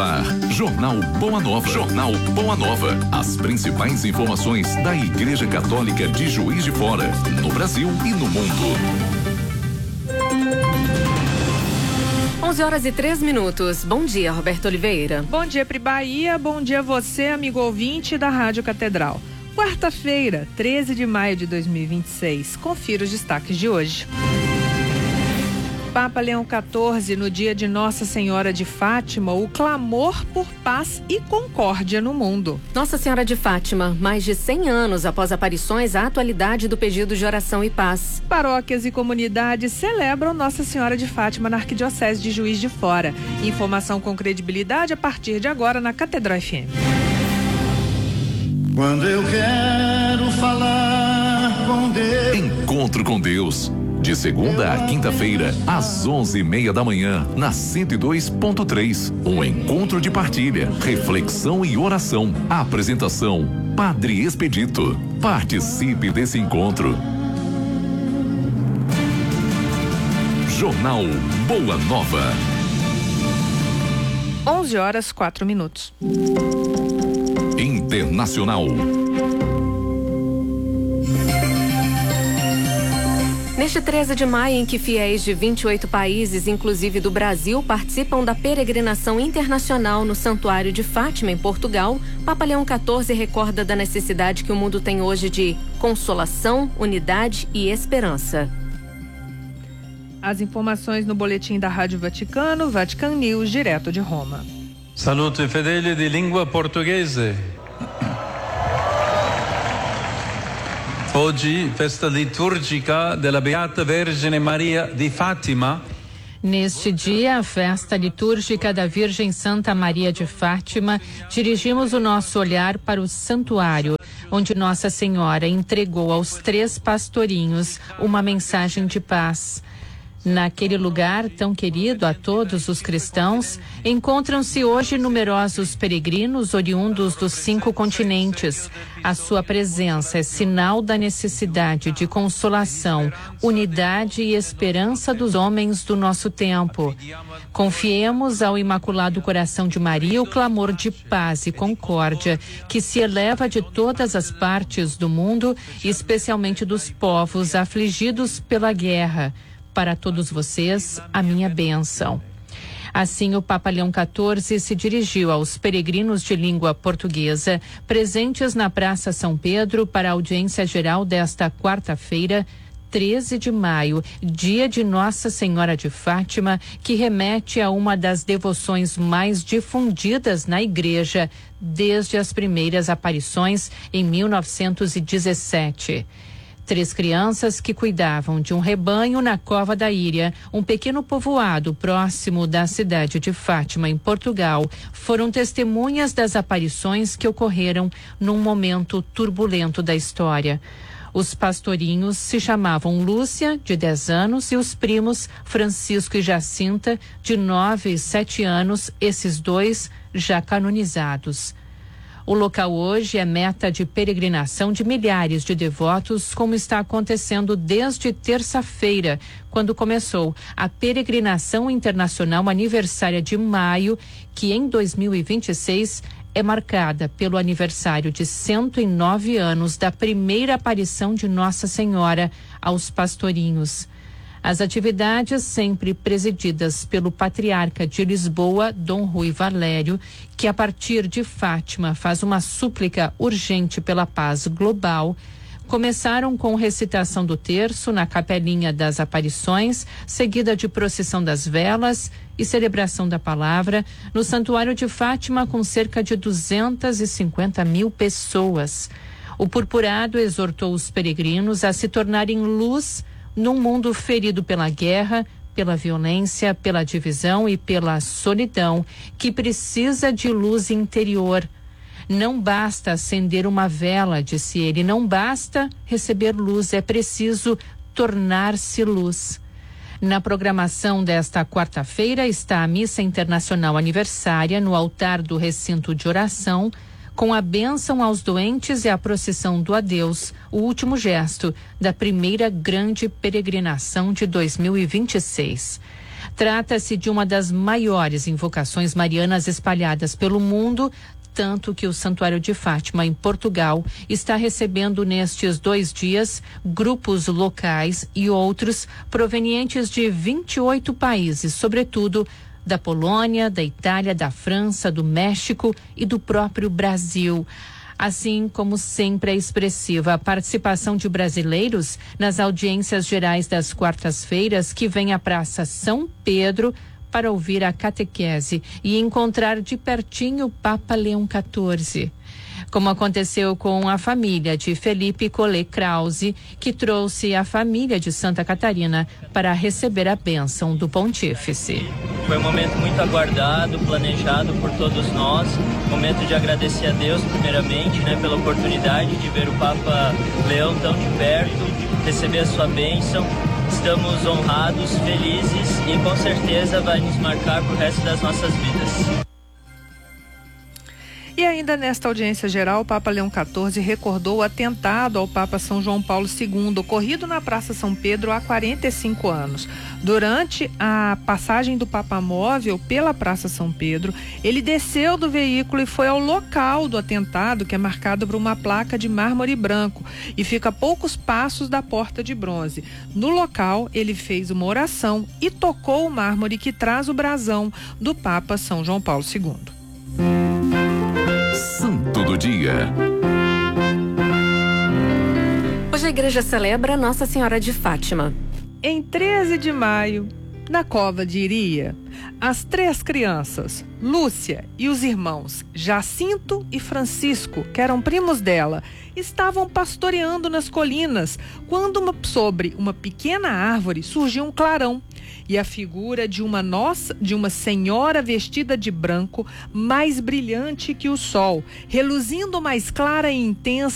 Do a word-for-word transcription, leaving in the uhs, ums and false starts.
ar, Jornal Boa Nova. Jornal Boa Nova. As principais informações da Igreja Católica de Juiz de Fora, no Brasil e no mundo. onze horas e três minutos. Bom dia, Roberto Oliveira. Bom dia, Pri Bahia. Bom dia você, amigo ouvinte da Rádio Catedral. Quarta-feira, treze de maio de dois mil e vinte e seis. Confira os destaques de hoje. Papa Leão quatorze, no dia de Nossa Senhora de Fátima, o clamor por paz e concórdia no mundo. Nossa Senhora de Fátima, mais de cem anos após aparições, a atualidade do pedido de oração e paz. Paróquias e comunidades celebram Nossa Senhora de Fátima na Arquidiocese de Juiz de Fora. Informação com credibilidade a partir de agora na Catedral F M. Quando eu quero falar com Deus. Encontro com Deus. De segunda a quinta-feira, às onze e meia da manhã, na cento e dois ponto três. Um encontro de partilha, reflexão e oração. A apresentação, Padre Expedito. Participe desse encontro. Jornal Boa Nova. onze horas, quatro minutos. Internacional. Neste treze de maio, em que fiéis de vinte e oito países, inclusive do Brasil, participam da peregrinação internacional no Santuário de Fátima, em Portugal, Papa Leão quatorze recorda da necessidade que o mundo tem hoje de consolação, unidade e esperança. As informações no boletim da Rádio Vaticano, Vatican News, direto de Roma. Salute fedeli di lingua portoghese. Oggi, festa liturgica della Beata Vergine Maria di Fátima. Neste dia, a festa litúrgica da Virgem Santa Maria de Fátima, dirigimos o nosso olhar para o santuário, onde Nossa Senhora entregou aos três pastorinhos uma mensagem de paz. Naquele lugar tão querido a todos os cristãos, encontram-se hoje numerosos peregrinos oriundos dos cinco continentes. A sua presença é sinal da necessidade de consolação, unidade e esperança dos homens do nosso tempo. Confiemos ao Imaculado Coração de Maria o clamor de paz e concórdia que se eleva de todas as partes do mundo, especialmente dos povos afligidos pela guerra. Para todos vocês, a minha bênção. Assim, o Papa Leão quatorze se dirigiu aos peregrinos de língua portuguesa presentes na Praça São Pedro para a audiência geral desta quarta-feira, treze de maio, dia de Nossa Senhora de Fátima, que remete a uma das devoções mais difundidas na Igreja desde as primeiras aparições em mil novecentos e dezessete. Três crianças que cuidavam de um rebanho na Cova da Íria, um pequeno povoado próximo da cidade de Fátima, em Portugal, foram testemunhas das aparições que ocorreram num momento turbulento da história. Os pastorinhos se chamavam Lúcia, de dez anos, e os primos Francisco e Jacinta, de nove e sete anos, esses dois já canonizados. O local hoje é meta de peregrinação de milhares de devotos, como está acontecendo desde terça-feira, quando começou a peregrinação internacional aniversária de maio, que em dois mil e vinte e seis é marcada pelo aniversário de cento e nove anos da primeira aparição de Nossa Senhora aos pastorinhos. As atividades, sempre presididas pelo patriarca de Lisboa, Dom Rui Valério, que a partir de Fátima faz uma súplica urgente pela paz global, começaram com recitação do terço na Capelinha das Aparições, seguida de procissão das velas e celebração da palavra no Santuário de Fátima, com cerca de duzentas e cinquenta mil pessoas. O purpurado exortou os peregrinos a se tornarem luz num mundo ferido pela guerra, pela violência, pela divisão e pela solidão, que precisa de luz interior. Não basta acender uma vela, disse ele, não basta receber luz, é preciso tornar-se luz. Na programação desta quarta-feira está a Missa Internacional Aniversária no altar do recinto de oração, com a bênção aos doentes e a procissão do adeus, o último gesto da primeira grande peregrinação de dois mil e vinte e seis. Trata-se de uma das maiores invocações marianas espalhadas pelo mundo, tanto que o Santuário de Fátima, em Portugal, está recebendo nestes dois dias grupos locais e outros provenientes de vinte e oito países, sobretudo da Polônia, da Itália, da França, do México e do próprio Brasil. Assim como sempre é expressiva a participação de brasileiros nas audiências gerais das quartas-feiras, que vêm à Praça São Pedro para ouvir a catequese e encontrar de pertinho o Papa Leão quatorze. Como aconteceu com a família de Felipe Collet Krause, que trouxe a família de Santa Catarina para receber a bênção do Pontífice. Foi um momento muito aguardado, planejado por todos nós, momento de agradecer a Deus primeiramente, né, pela oportunidade de ver o Papa Leão tão de perto, receber a sua bênção. Estamos honrados, felizes e com certeza vai nos marcar pro resto das nossas vidas. E ainda nesta audiência geral, o Papa Leão quatorze recordou o atentado ao Papa São João Paulo segundo, ocorrido na Praça São Pedro há quarenta e cinco anos. Durante a passagem do Papa Móvel pela Praça São Pedro, ele desceu do veículo e foi ao local do atentado, que é marcado por uma placa de mármore branco e fica a poucos passos da porta de bronze. No local, ele fez uma oração e tocou o mármore que traz o brasão do Papa São João Paulo segundo. Santo do Dia. Hoje a igreja celebra Nossa Senhora de Fátima. Em treze de maio, na cova de Iria, as três crianças, Lúcia e os irmãos Jacinto e Francisco, que eram primos dela, estavam pastoreando nas colinas quando uma, sobre uma pequena árvore surgiu um clarão e a figura de uma nossa, de uma senhora vestida de branco, mais brilhante que o sol, reluzindo mais clara e intensa